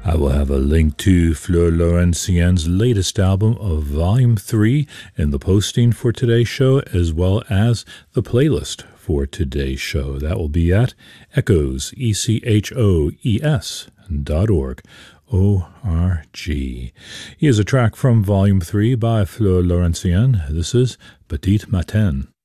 I will have a link to Fleur Laurentienne's latest album of Volume 3 in the posting for today's show, as well as the playlist for today's show. That will be at echoes, ECHOES.org. O-R-G. Here's a track from Volume 3 by Fleur Laurentienne. This is Petite Matin.